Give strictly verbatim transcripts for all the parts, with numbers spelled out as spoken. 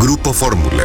Grupo Fórmula.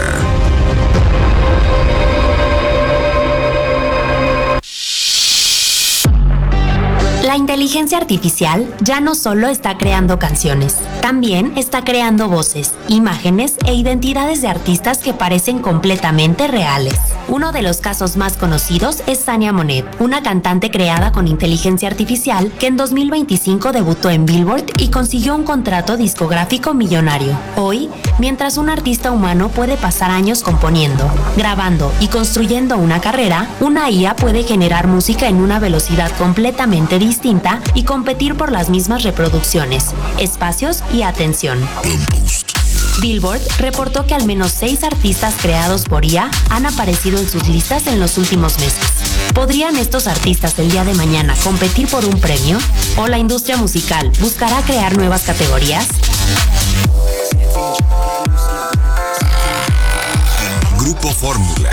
La inteligencia artificial ya no solo está creando canciones, también está creando voces, imágenes e identidades de artistas que parecen completamente reales. Uno de los casos más conocidos es Tania Monet, una cantante creada con inteligencia artificial que en dos mil veinticinco debutó en Billboard y consiguió un contrato discográfico millonario. Hoy, mientras un artista humano puede pasar años componiendo, grabando y construyendo una carrera, una I A puede generar música en una velocidad completamente distinta y competir por las mismas reproducciones, espacios y atención. Billboard reportó que al menos seis artistas creados por I A han aparecido en sus listas en los últimos meses. ¿Podrían estos artistas el día de mañana competir por un premio? ¿O la industria musical buscará crear nuevas categorías? Grupo Fórmula.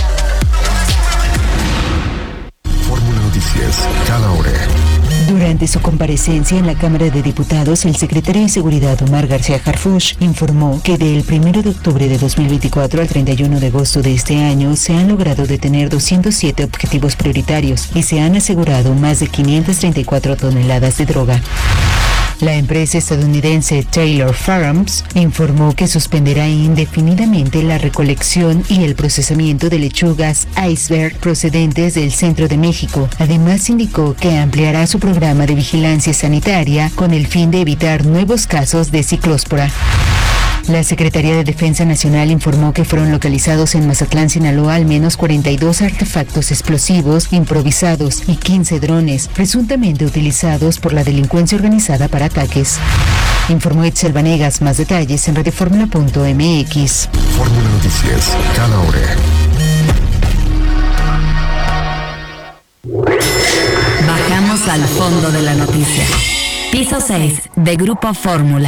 Fórmula Noticias, cada hora. Durante su comparecencia en la Cámara de Diputados, el secretario de Seguridad, Omar García Harfuch, informó que del primero de octubre de dos mil veinticuatro al treinta y uno de agosto de este año se han logrado detener doscientos siete objetivos prioritarios y se han asegurado más de quinientas treinta y cuatro toneladas de droga. La empresa estadounidense Taylor Farms informó que suspenderá indefinidamente la recolección y el procesamiento de lechugas iceberg procedentes del centro de México. Además, indicó que ampliará su programa de vigilancia sanitaria con el fin de evitar nuevos casos de ciclóspora. La Secretaría de Defensa Nacional informó que fueron localizados en Mazatlán, Sinaloa, al menos cuarenta y dos artefactos explosivos improvisados y quince drones, presuntamente utilizados por la delincuencia organizada para ataques. Informó Itzel Vanegas. Más detalles en radioformula punto m x. Fórmula Noticias, cada hora. Bajamos al fondo de la noticia. Piso seis de Grupo Fórmula.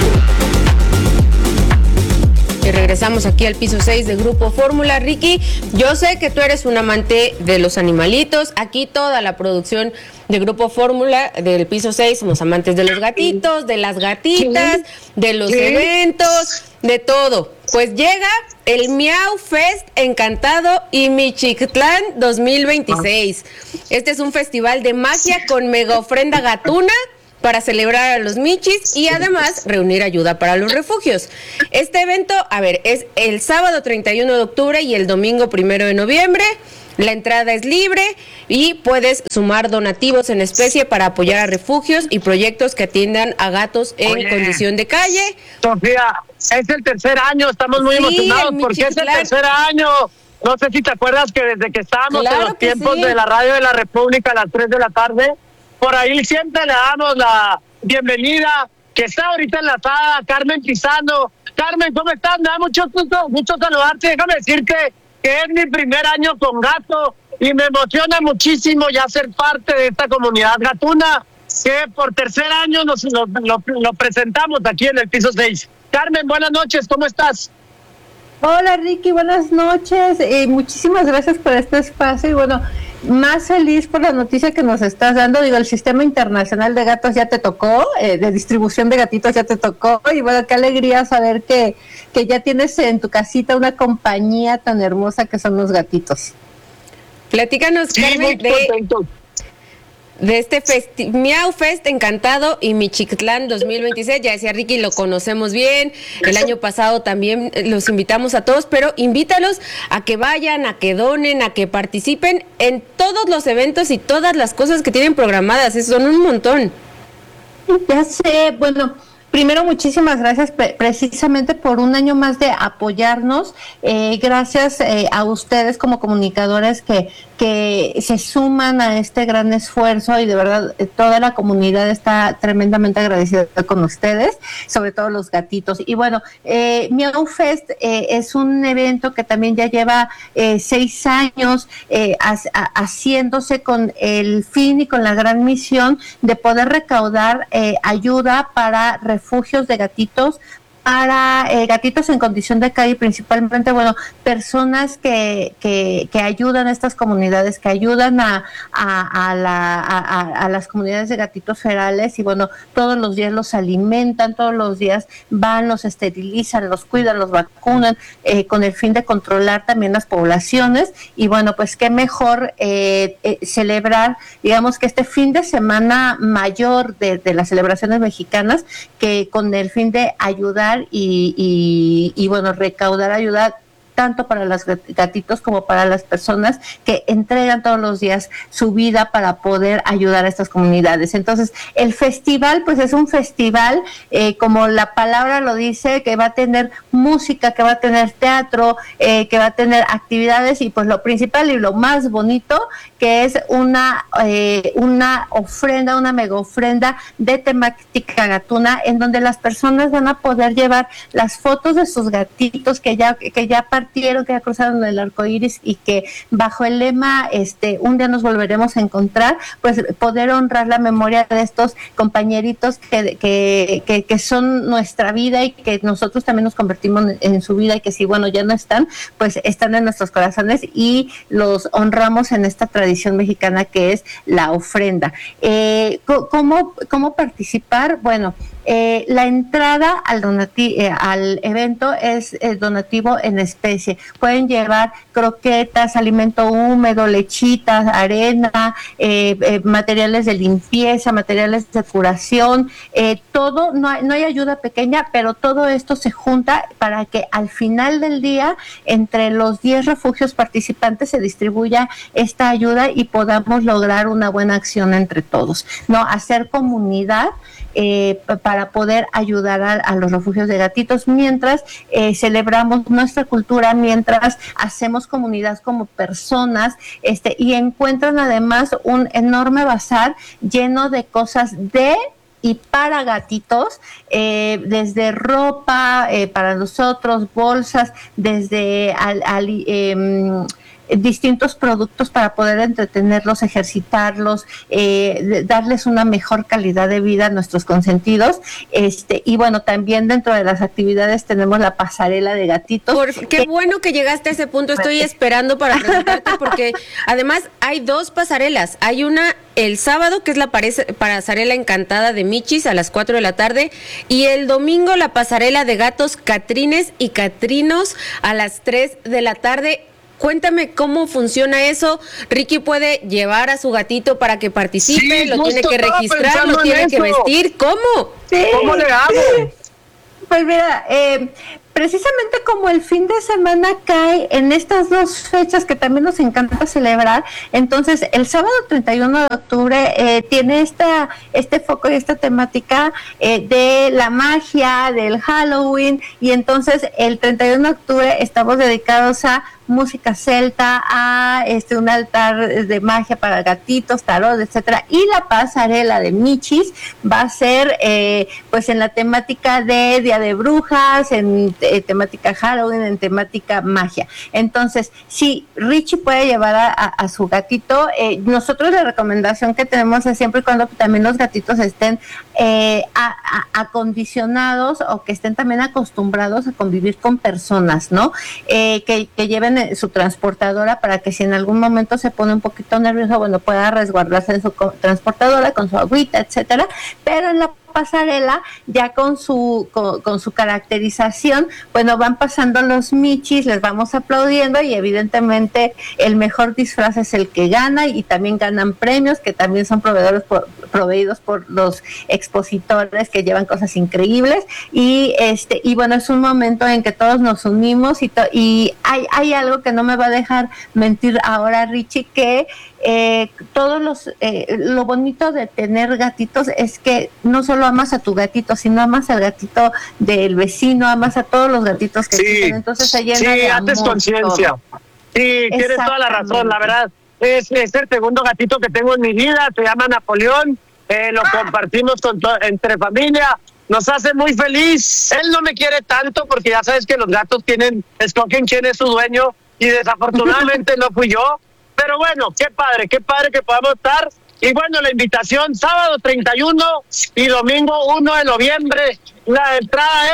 Y regresamos aquí al piso seis de Grupo Fórmula. Ricky, yo sé que tú eres un amante de los animalitos. Aquí toda la producción de Grupo Fórmula del piso seis somos amantes de los gatitos, de las gatitas, de los eventos, de todo. Pues llega el Miau Fest Encantado y Michitlán dos mil veintiséis. Este es un festival de magia con mega ofrenda gatuna para celebrar a los michis y además reunir ayuda para los refugios. Este evento, a ver, es el sábado treinta y uno de octubre y el domingo primero de noviembre. La entrada es libre y puedes sumar donativos en especie para apoyar a refugios y proyectos que atiendan a gatos en Oye, condición de calle. Sofía, es el tercer año, estamos muy sí, emocionados porque es el tercer año. No sé si te acuerdas que desde que estábamos claro en los tiempos sí. de la Radio de la República a las tres de la tarde, por ahí siempre le damos la bienvenida, que está ahorita enlazada, Carmen Pizano. Carmen, ¿cómo estás? Me da mucho gusto, mucho saludarte. Déjame decirte que es mi primer año con gato y me emociona muchísimo ya ser parte de esta comunidad gatuna, que por tercer año nos lo, lo, lo presentamos aquí en el piso seis. Carmen, buenas noches, ¿cómo estás? Hola Ricky, buenas noches. Eh, muchísimas gracias por este espacio y bueno, más feliz por la noticia que nos estás dando. Digo, el Sistema Internacional de Gatos ya te tocó, eh, de distribución de gatitos ya te tocó y bueno, qué alegría saber que, que ya tienes en tu casita una compañía tan hermosa que son los gatitos. Platícanos, sí, Carmen, de, de este festi- Miau Fest Encantado y Michitlán dos mil veintiséis. Ya decía Ricky, lo conocemos bien. El año pasado también los invitamos a todos, pero invítalos a que vayan, a que donen, a que participen en todos los eventos y todas las cosas que tienen programadas. Eso son un montón. Ya sé, bueno, primero muchísimas gracias pre- precisamente por un año más de apoyarnos. Eh, gracias eh, a ustedes como comunicadores que que se suman a este gran esfuerzo y de verdad eh, toda la comunidad está tremendamente agradecida con ustedes, sobre todo los gatitos. Y bueno, eh, Miau Fest eh, es un evento que también ya lleva eh, seis años eh, ha- ha- haciéndose con el fin y con la gran misión de poder recaudar eh, ayuda para refugios de gatitos para eh, gatitos en condición de calle, principalmente, bueno, personas que, que, que ayudan a estas comunidades, que ayudan a, a, a, la, a, a las comunidades de gatitos ferales y bueno, todos los días los alimentan, todos los días van, los esterilizan, los cuidan, los vacunan, eh, con el fin de controlar también las poblaciones y bueno, pues qué mejor eh, eh, celebrar, digamos que este fin de semana mayor de, de las celebraciones mexicanas, que con el fin de ayudar Y, y, y bueno, recaudar ayuda tanto para los gatitos como para las personas que entregan todos los días su vida para poder ayudar a estas comunidades. Entonces, el festival, pues es un festival, eh, como la palabra lo dice, que va a tener música, que va a tener teatro, eh, que va a tener actividades y pues lo principal y lo más bonito, que es una, eh, una ofrenda, una mega ofrenda de temática gatuna, en donde las personas van a poder llevar las fotos de sus gatitos que ya, que ya partieron, que ya cruzaron el arco iris y que bajo el lema este un día nos volveremos a encontrar, pues poder honrar la memoria de estos compañeritos que, que, que, que son nuestra vida y que nosotros también nos convertimos en, en su vida y que si bueno ya no están, pues están en nuestros corazones y los honramos en esta tradición mexicana que es la ofrenda. Eh, ¿cómo, ¿Cómo participar? Bueno, Eh, la entrada al donati eh, al evento es eh, donativo en especie. Pueden llevar croquetas, alimento húmedo, lechitas, arena, eh, eh, materiales de limpieza, materiales de curación, eh, todo, no hay, no hay ayuda pequeña, pero todo esto se junta para que al final del día, entre los diez refugios participantes, se distribuya esta ayuda y podamos lograr una buena acción entre todos, ¿no? Hacer comunidad Eh, para poder ayudar a, a los refugios de gatitos mientras eh, celebramos nuestra cultura, mientras hacemos comunidad como personas, este y encuentran además un enorme bazar lleno de cosas de y para gatitos, eh, desde ropa eh, para nosotros, bolsas, desde al, al, eh, distintos productos para poder entretenerlos, ejercitarlos, eh, darles una mejor calidad de vida a nuestros consentidos. Este, y bueno, también dentro de las actividades tenemos la pasarela de gatitos. Por, qué que, bueno que llegaste a ese punto, estoy esperando para preguntarte, porque además hay dos pasarelas. Hay una el sábado, que es la pasarela encantada de Michis a las cuatro de la tarde, y el domingo la pasarela de gatos Catrines y Catrinos a las tres de la tarde. Cuéntame cómo funciona eso. Ricky puede llevar a su gatito para que participe, sí, lo tiene que registrar, lo tiene que vestir. ¿Cómo? Sí. ¿Cómo le hago? Pues mira, eh, precisamente como el fin de semana cae en estas dos fechas que también nos encanta celebrar, entonces el sábado treinta y uno de octubre eh, tiene esta este foco y esta temática eh, de la magia, del Halloween, y entonces el treinta y uno de octubre estamos dedicados a música celta, a este un altar de magia para gatitos, tarot, etcétera, y la pasarela de Michis va a ser eh, pues en la temática de Día de Brujas, en eh, temática Halloween, en temática magia. Entonces, si Richie puede llevar a, a, a su gatito, eh, nosotros la recomendación que tenemos es siempre y cuando también los gatitos estén eh, a, a, acondicionados o que estén también acostumbrados a convivir con personas, ¿no? Eh, que, que lleven su transportadora para que si en algún momento se pone un poquito nervioso, bueno, pueda resguardarse en su transportadora con su agüita, etcétera, pero en la pasarela ya con su con, con su caracterización, bueno, van pasando los Michis, les vamos aplaudiendo y evidentemente el mejor disfraz es el que gana, y también ganan premios que también son proveedores por, proveídos por los expositores que llevan cosas increíbles, y este y bueno, es un momento en que todos nos unimos y, to, y hay, hay algo que no me va a dejar mentir ahora, Richie, que eh, todos los eh, lo bonito de tener gatitos es que no solo amas a tu gatito, sino amas al gatito del vecino, amas a todos los gatitos que sí, existen, entonces se llena sí, de haces amor. conciencia. Sí, tienes toda la razón, la verdad. Es, es el segundo gatito que tengo en mi vida, se llama Napoleón, eh, lo compartimos con to- entre familia, nos hace muy feliz. Él no me quiere tanto porque ya sabes que los gatos tienen, escogen quién es su dueño, y desafortunadamente no fui yo, pero bueno, qué padre, qué padre que podamos estar. Y bueno, la invitación sábado treinta y uno y domingo uno de noviembre. La entrada es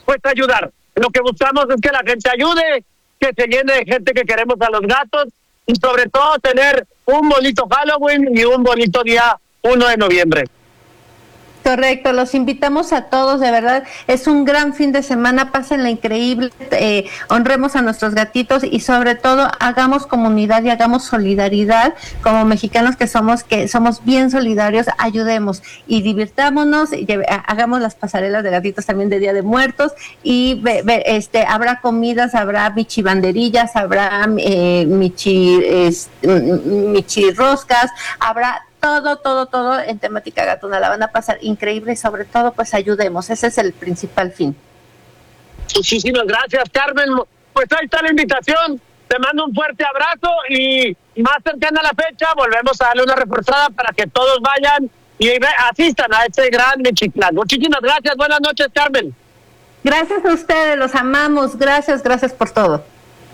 pues ayudar. Lo que buscamos es que la gente ayude, que se llene de gente que queremos a los gatos y sobre todo tener un bonito Halloween y un bonito día uno de noviembre. Correcto, los invitamos a todos, de verdad, es un gran fin de semana, pásenla increíble, eh, honremos a nuestros gatitos y sobre todo hagamos comunidad y hagamos solidaridad como mexicanos que somos, que somos bien solidarios, ayudemos y divirtámonos, y lleve, hagamos las pasarelas de gatitos también de Día de Muertos y ve, ve, este habrá comidas, habrá michibanderillas, habrá eh, michi, es, michi roscas, habrá todo, todo, todo en temática gatuna, la van a pasar increíble y sobre todo pues ayudemos, ese es el principal fin. Muchísimas gracias, Carmen, pues ahí está la invitación, te mando un fuerte abrazo y más cercana a la fecha volvemos a darle una reforzada para que todos vayan y asistan a este gran Michitlán. Muchísimas gracias, buenas noches, Carmen. Gracias a ustedes, los amamos, gracias, gracias por todo.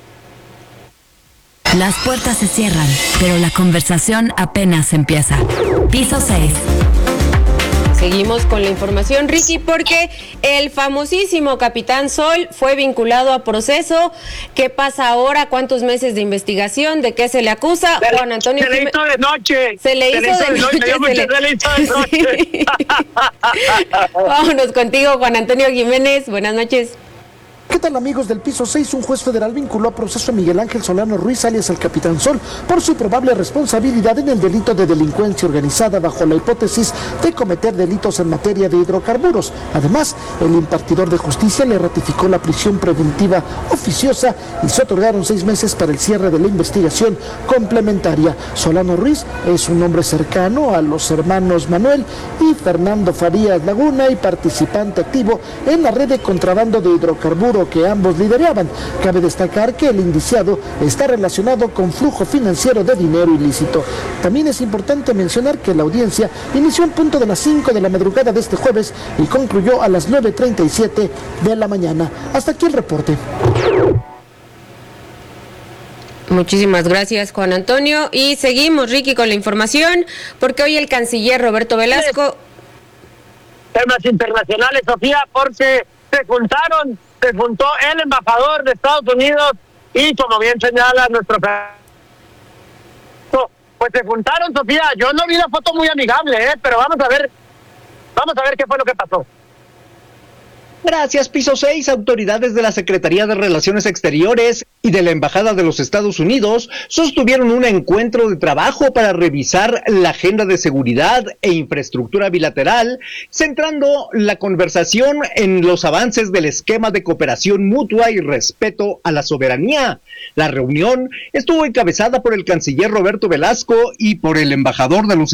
Las puertas se cierran, pero la conversación apenas empieza. Piso seis. Seguimos con la información, Ricky, porque el famosísimo Capitán Sol fue vinculado a proceso. ¿Qué pasa ahora? ¿Cuántos meses de investigación? ¿De qué se le acusa? Se, Juan Antonio se le hizo de noche. Se le hizo, se le hizo de noche. Se le... Se le hizo de noche. Sí. Vámonos contigo, Juan Antonio Jiménez. Buenas noches. ¿Qué tal, amigos del Piso seis? Un juez federal vinculó a proceso a Miguel Ángel Solano Ruiz, alias el Capitán Sol, por su probable responsabilidad en el delito de delincuencia organizada bajo la hipótesis de cometer delitos en materia de hidrocarburos. Además, el impartidor de justicia le ratificó la prisión preventiva oficiosa y se otorgaron seis meses para el cierre de la investigación complementaria. Solano Ruiz es un hombre cercano a los hermanos Manuel y Fernando Farías Laguna y participante activo en la red de contrabando de hidrocarburos que ambos lideraban. Cabe destacar que el indiciado está relacionado con flujo financiero de dinero ilícito. También es importante mencionar que la audiencia inició en punto de las cinco de la madrugada de este jueves y concluyó a las nueve treinta y siete de la mañana. Hasta aquí el reporte. Muchísimas gracias, Juan Antonio. Y seguimos, Ricky, con la información, porque hoy el canciller Roberto Velasco... Temas internacionales, Sofía, porque se juntaron se juntó el embajador de Estados Unidos y, como bien señala nuestro... Pues se juntaron, Sofía. Yo no vi la foto muy amigable, ¿eh? Pero vamos a ver, vamos a ver qué fue lo que pasó. Gracias, Piso seis. Autoridades de la Secretaría de Relaciones Exteriores y de la Embajada de los Estados Unidos sostuvieron un encuentro de trabajo para revisar la agenda de seguridad e infraestructura bilateral, centrando la conversación en los avances del esquema de cooperación mutua y respeto a la soberanía. La reunión estuvo encabezada por el canciller Roberto Velasco y por el embajador de los